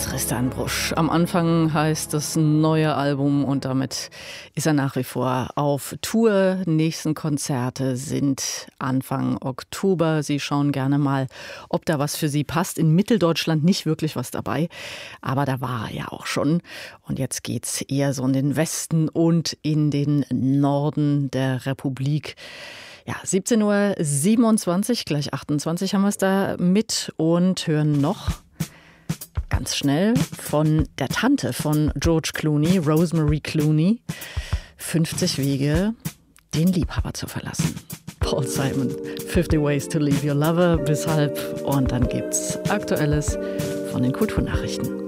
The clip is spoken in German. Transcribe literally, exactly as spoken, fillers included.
Tristan Brusch. Am Anfang heißt das neue Album und damit ist er nach wie vor auf Tour. Nächsten Konzerte sind Anfang Oktober. Sie schauen gerne mal, ob da was für Sie passt. In Mitteldeutschland nicht wirklich was dabei, aber da war er ja auch schon. Und jetzt geht's eher so in den Westen und in den Norden der Republik. Ja, siebzehn Uhr siebenundzwanzig, gleich achtundzwanzig haben wir es da mit und hören noch ganz schnell von der Tante von George Clooney, Rosemary Clooney, fünfzig Wege, den Liebhaber zu verlassen. Paul Simon, fifty Ways to Leave Your Lover bis halb und dann gibt's Aktuelles von den Kulturnachrichten.